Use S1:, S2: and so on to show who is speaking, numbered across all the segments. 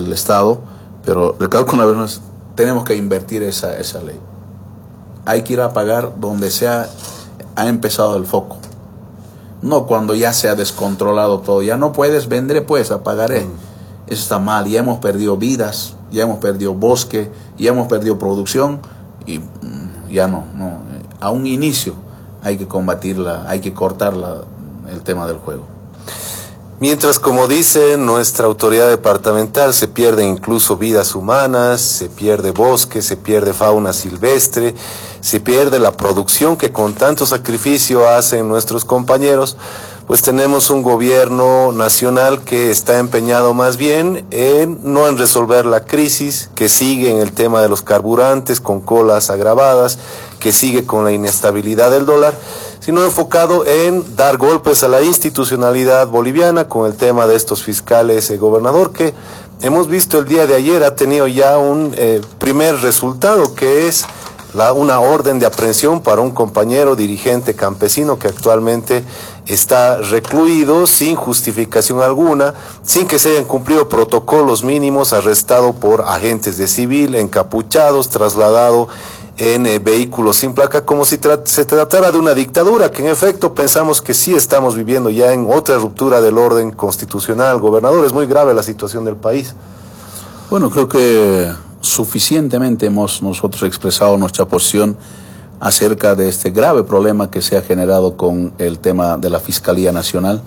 S1: del Estado, pero recalco una vez más, tenemos que invertir esa ley. Hay que ir a pagar donde ha empezado el foco. No cuando ya se ha descontrolado todo. Ya no puedes vender, pues pagaré. Eso está mal. Ya hemos perdido vidas, ya hemos perdido bosque, ya hemos perdido producción y ya no. A un inicio hay que combatirla, hay que cortarla el tema del juego.
S2: Mientras, como dice nuestra autoridad departamental, se pierden incluso vidas humanas, se pierde bosque, se pierde fauna silvestre, se pierde la producción que con tanto sacrificio hacen nuestros compañeros, pues tenemos un gobierno nacional que está empeñado más bien no en resolver la crisis, que sigue en el tema de los carburantes con colas agravadas, que sigue con la inestabilidad del dólar, sino enfocado en dar golpes a la institucionalidad boliviana con el tema de estos fiscales gobernador, que hemos visto el día de ayer ha tenido ya un primer resultado, que es una orden de aprehensión para un compañero dirigente campesino que actualmente está recluido sin justificación alguna, sin que se hayan cumplido protocolos mínimos, arrestado por agentes de civil, encapuchados, trasladado en vehículos sin placa, como si se tratara de una dictadura, que en efecto pensamos que sí estamos viviendo ya en otra ruptura del orden constitucional. Gobernador, es muy grave la situación del país.
S1: Bueno, creo que suficientemente hemos nosotros expresado nuestra posición acerca de este grave problema que se ha generado con el tema de la Fiscalía Nacional,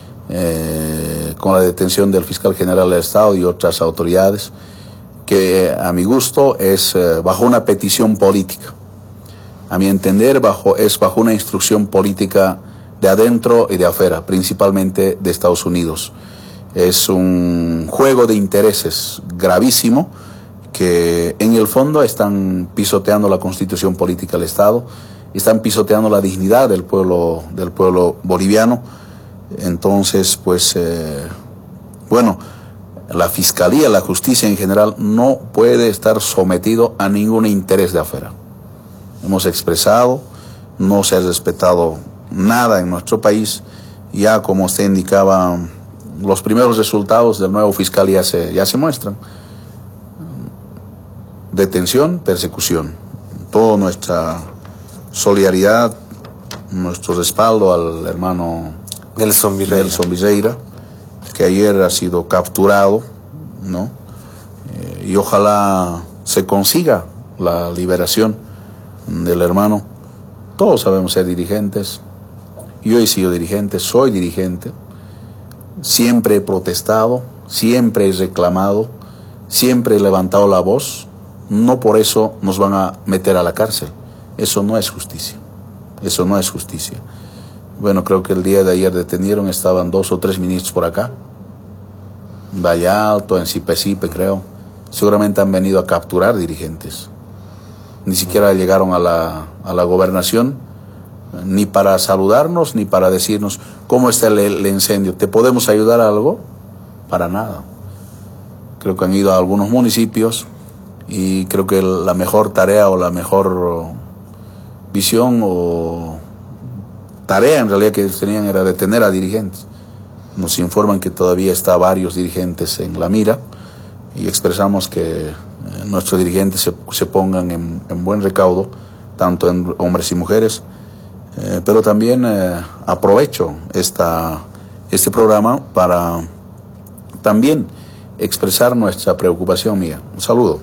S1: con la detención del fiscal general del Estado y otras autoridades, que a mi gusto es bajo una petición política. A mi entender, es bajo una instrucción política de adentro y de afuera, principalmente de Estados Unidos. Es un juego de intereses gravísimo que en el fondo están pisoteando la constitución política del Estado, están pisoteando la dignidad del pueblo boliviano. Entonces, pues, bueno, la fiscalía, la justicia en general no puede estar sometido a ningún interés de afuera. Hemos expresado, no se ha respetado nada en nuestro país. Ya como usted indicaba, los primeros resultados del nuevo fiscal ya se muestran. Detención, persecución. Toda nuestra solidaridad, nuestro respaldo al hermano Nelson Viseira, que ayer ha sido capturado, ¿no? Y ojalá se consiga la liberación del hermano. Todos sabemos ser dirigentes. Yo he sido dirigente, soy dirigente. Siempre he protestado, siempre he reclamado, siempre he levantado la voz. No por eso nos van a meter a la cárcel. Eso no es justicia. Eso no es justicia. Bueno, creo que el día de ayer detuvieron, estaban 2 o 3 ministros por acá. Valle Alto, en Sipe, creo. Seguramente han venido a capturar dirigentes. Ni siquiera llegaron a la gobernación, ni para saludarnos, ni para decirnos cómo está el incendio. ¿Te podemos ayudar a algo? Para nada. Creo que han ido a algunos municipios y creo que la mejor tarea o la mejor visión o tarea en realidad que ellos tenían era detener a dirigentes. Nos informan que todavía está varios dirigentes en la mira y expresamos que nuestros dirigentes se pongan en buen recaudo, tanto en hombres y mujeres, pero también aprovecho este programa para también expresar nuestra preocupación mía. Un saludo.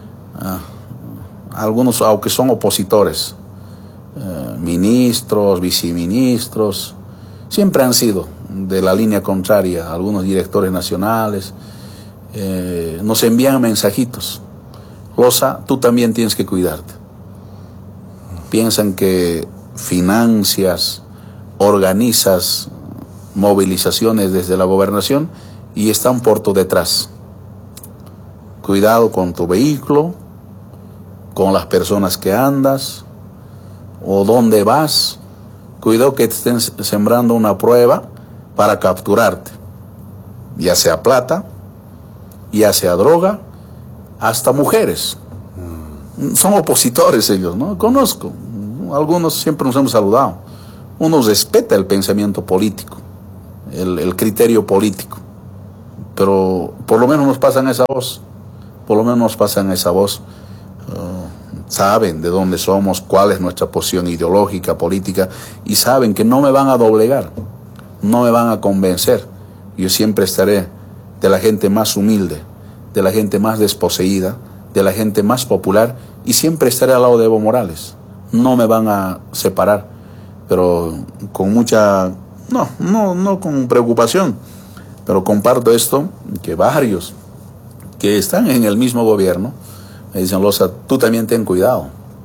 S1: Algunos, aunque son opositores, ministros, viceministros, siempre han sido de la línea contraria. Algunos directores nacionales nos envían mensajitos. Rosa, tú también tienes que cuidarte. Piensan que financias, organizas movilizaciones desde la gobernación y están por tu detrás. Cuidado con tu vehículo, con las personas que andas o dónde vas. Cuidado que te estén sembrando una prueba para capturarte, ya sea plata, ya sea droga, hasta mujeres. Son opositores ellos, ¿no? Conozco, algunos siempre nos hemos saludado. Uno respeta el pensamiento político, el criterio político, pero por lo menos nos pasan esa voz, por lo menos nos pasan esa voz. Saben de dónde somos, cuál es nuestra posición ideológica, política, y saben que no me van a doblegar, no me van a convencer. Yo siempre estaré de la gente más humilde, de la gente más desposeída, de la gente más popular, y siempre estaré al lado de Evo Morales. No me van a separar, pero con mucha, no con preocupación, pero comparto esto, que varios que están en el mismo gobierno me dicen: Loza, tú también ten cuidado.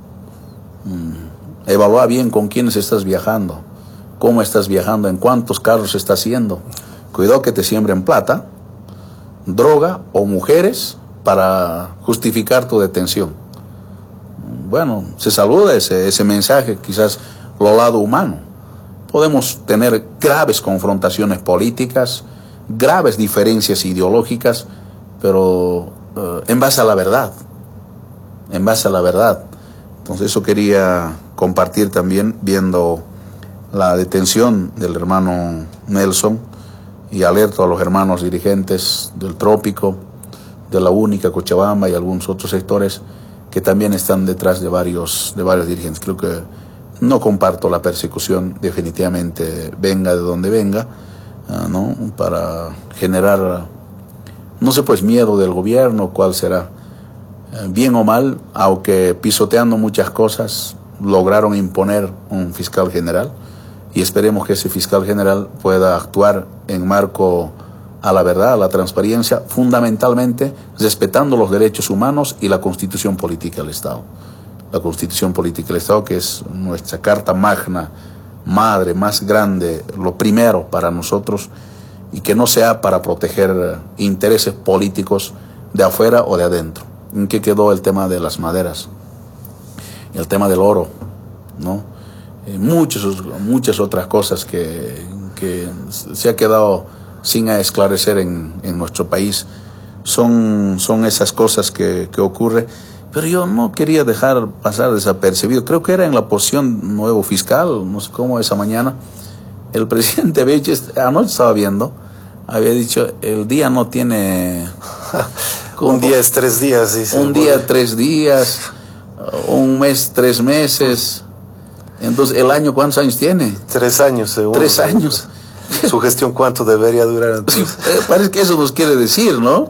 S1: Evalúa bien con quiénes estás viajando, cómo estás viajando, en cuántos carros estás haciendo. Cuidado que te siembren plata, droga o mujeres para justificar tu detención. Bueno, se saluda ese mensaje, quizás lo lado humano. Podemos tener graves confrontaciones políticas, graves diferencias ideológicas, pero en base a la verdad. En base a la verdad. Entonces eso quería compartir también, viendo la detención del hermano Nelson, y alerto a los hermanos dirigentes del Trópico, de la Única, Cochabamba y algunos otros sectores que también están detrás de varios dirigentes. Creo que no comparto la persecución, definitivamente, venga de donde venga, ¿no? Para generar, no sé, pues, miedo del gobierno, cuál será. Bien o mal, aunque pisoteando muchas cosas, lograron imponer un fiscal general, y esperemos que ese fiscal general pueda actuar en marco a la verdad, a la transparencia, fundamentalmente respetando los derechos humanos y la Constitución Política del Estado. La Constitución Política del Estado, que es nuestra carta magna, madre, más grande, lo primero para nosotros, y que no sea para proteger intereses políticos de afuera o de adentro. ¿En qué quedó el tema de las maderas? El tema del oro, ¿no? Muchas otras cosas que se ha quedado sin esclarecer en nuestro país. Son esas cosas que ocurren, pero yo no quería dejar pasar desapercibido. Creo que era en la posición nuevo fiscal, no sé cómo, esa mañana, el presidente Beches, anoche estaba viendo, había dicho: el día no tiene...
S2: Un día es 3 días, dice.
S1: Un día 3 días, un mes 3 meses. Entonces, ¿el año cuántos años tiene?
S2: 3 años, según.
S1: 3 años.
S2: ¿Su gestión cuánto debería durar entonces?
S1: Parece que eso nos quiere decir, ¿no?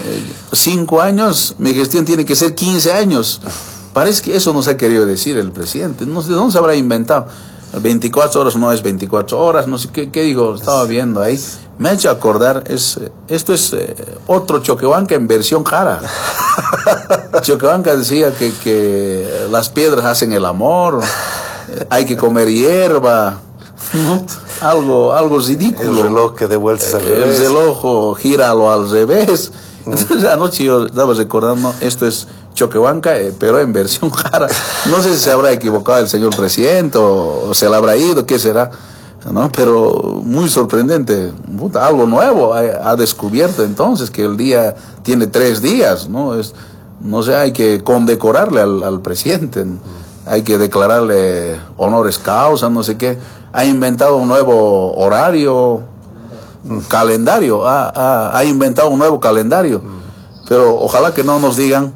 S1: 5 años, mi gestión tiene que ser 15 años. Parece que eso nos ha querido decir el presidente. No sé de dónde se habrá inventado. 24 horas no es 24 horas, no sé qué digo, estaba viendo ahí. Me ha hecho acordar, esto es otro Choquehuanca en versión Jara. Choquehuanca decía que las piedras hacen el amor, hay que comer hierba, ¿no? Algo ridículo.
S2: El reloj que de vueltas al revés.
S1: El reloj gíralo al revés. Entonces anoche yo estaba recordando, esto es Choquehuanca, pero en versión Jara. No sé si se habrá equivocado el señor presidente o se le habrá ido, qué será, ¿no? Pero muy sorprendente, algo nuevo ha descubierto entonces, que el día tiene 3 días, ¿no? No sé, hay que condecorarle al presidente, hay que declararle honoris causa, no sé qué. Ha inventado un nuevo horario, un calendario, ha inventado un nuevo calendario, pero ojalá que no nos digan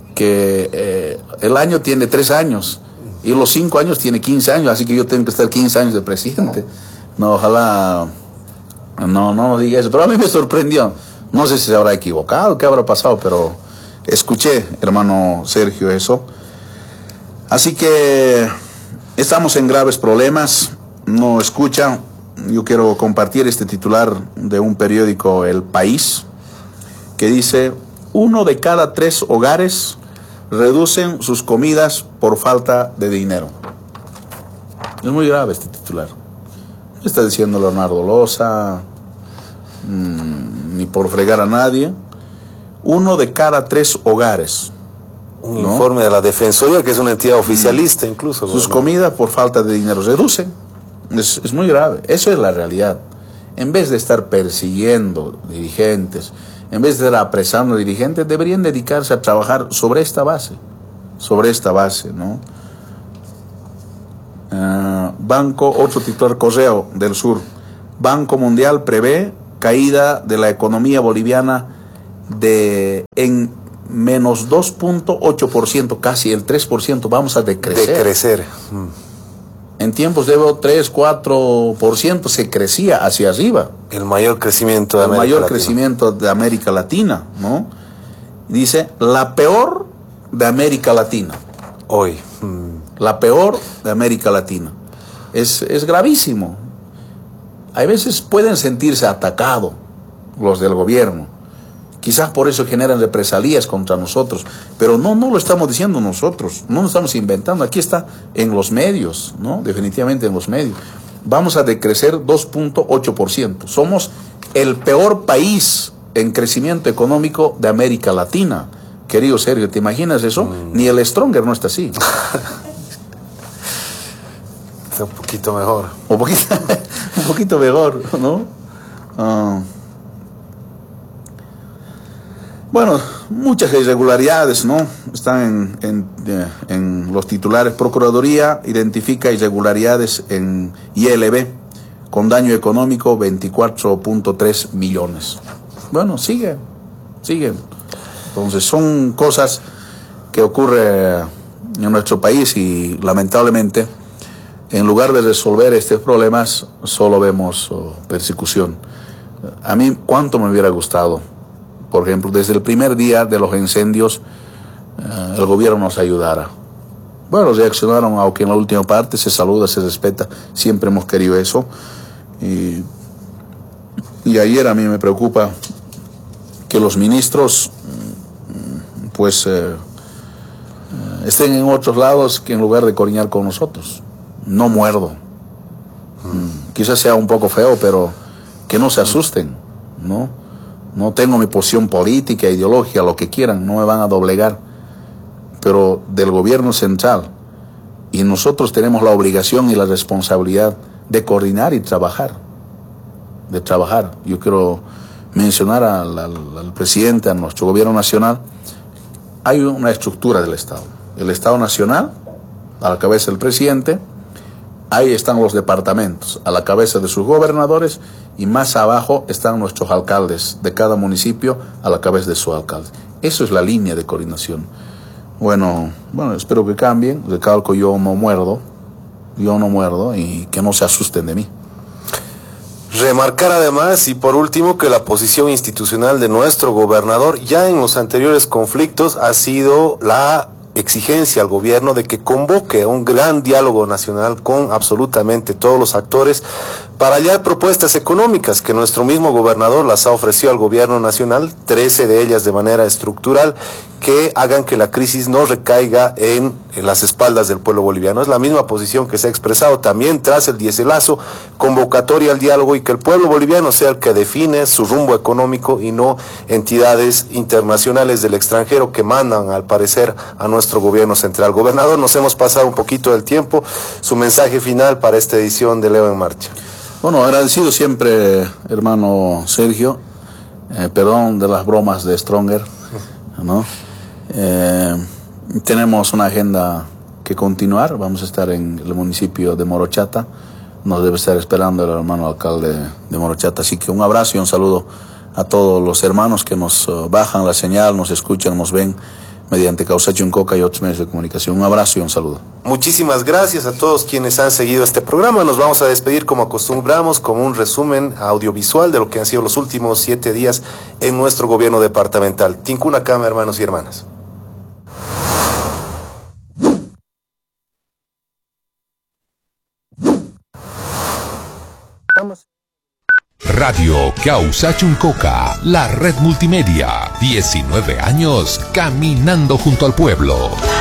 S1: que el año tiene 3 años y los 5 años tiene 15 años, así que yo tengo que estar 15 años de presidente. No, ojalá no nos diga eso, pero a mí me sorprendió. No sé si se habrá equivocado, qué habrá pasado, pero escuché, hermano Sergio, eso. Así que estamos en graves problemas. No escucha. Yo quiero compartir este titular de un periódico, El País, que dice: 1 de cada 3 hogares reducen sus comidas por falta de dinero. Es muy grave este titular. No está diciendo Leonardo Loza, ni por fregar a nadie. 1 de cada 3 hogares.
S2: Un informe de la Defensoría, que es una entidad oficialista incluso.
S1: Sus comidas por falta de dinero reducen. Es muy grave. Eso es la realidad. En vez de estar persiguiendo dirigentes, en vez de estar apresando dirigentes, deberían dedicarse a trabajar sobre esta base, ¿no? Banco, otro titular, Correo del Sur: Banco Mundial prevé caída de la economía boliviana en menos 2.8%, casi el 3%, vamos a decrecer. En tiempos de 3, 4% se crecía hacia arriba.
S2: El mayor crecimiento
S1: de América Latina, ¿no? Dice, la peor de América Latina.
S2: Hoy.
S1: La peor de América Latina. Es gravísimo. A veces pueden sentirse atacados los del gobierno. Quizás por eso generan represalias contra nosotros. Pero no lo estamos diciendo nosotros. No lo estamos inventando. Aquí está en los medios, ¿no? Definitivamente en los medios. Vamos a decrecer 2.8%. Somos el peor país en crecimiento económico de América Latina. Querido Sergio, ¿te imaginas eso? Ni el Stronger no está así.
S2: Está un poquito mejor.
S1: Un poquito mejor, ¿no? Bueno, muchas irregularidades, ¿no? Están en los titulares. Procuraduría identifica irregularidades en ILB con daño económico 24.3 millones. Bueno, sigue. Entonces son cosas que ocurren en nuestro país y lamentablemente en lugar de resolver estos problemas solo vemos persecución. A mí cuánto me hubiera gustado, por ejemplo, desde el primer día de los incendios el gobierno nos ayudara. Bueno, reaccionaron, aunque en la última parte se saluda, se respeta, siempre hemos querido eso. Y ayer a mí me preocupa que los ministros estén en otros lados que en lugar de coordinar con nosotros. No muerdo. Quizás sea un poco feo, pero que no se asusten, ¿no? No tengo mi posición política, ideológica, lo que quieran, no me van a doblegar. Pero del gobierno central, y nosotros tenemos la obligación y la responsabilidad de coordinar y trabajar. Yo quiero mencionar al presidente, a nuestro gobierno nacional. Hay una estructura del Estado. El Estado Nacional, a la cabeza del presidente, ahí están los departamentos, a la cabeza de sus gobernadores, y más abajo están nuestros alcaldes de cada municipio, a la cabeza de su alcalde. Eso es la línea de coordinación. Bueno, espero que cambien. Recalco, yo no muerdo, y que no se asusten de mí.
S2: Remarcar además, y por último, que la posición institucional de nuestro gobernador ya en los anteriores conflictos ha sido la exigencia al gobierno de que convoque a un gran diálogo nacional con absolutamente todos los actores para hallar propuestas económicas que nuestro mismo gobernador las ha ofrecido al gobierno nacional, 13 de ellas de manera estructural, que hagan que la crisis no recaiga en las espaldas del pueblo boliviano. Es la misma posición que se ha expresado también tras el dieselazo, convocatoria al diálogo y que el pueblo boliviano sea el que define su rumbo económico y no entidades internacionales del extranjero que mandan, al parecer, a nuestro gobierno central. Gobernador, nos hemos pasado un poquito del tiempo. Su mensaje final para esta edición de Leo en Marcha.
S1: Bueno, agradecido siempre, hermano Sergio. Perdón de las bromas de Stronger, ¿no? Tenemos una agenda que continuar. Vamos a estar en el municipio de Morochata. Nos debe estar esperando el hermano alcalde de Morochata. Así que un abrazo y un saludo a todos los hermanos que nos bajan la señal, nos escuchan, nos ven mediante Causachun Coca y otros medios de comunicación. Un abrazo y un saludo.
S2: Muchísimas gracias a todos quienes han seguido este programa. Nos vamos a despedir como acostumbramos, con un resumen audiovisual de lo que han sido los últimos 7 días en nuestro gobierno departamental. Tincuna Cama, hermanos y hermanas.
S3: Radio Causachun Coca, la red multimedia. 19 años caminando junto al pueblo.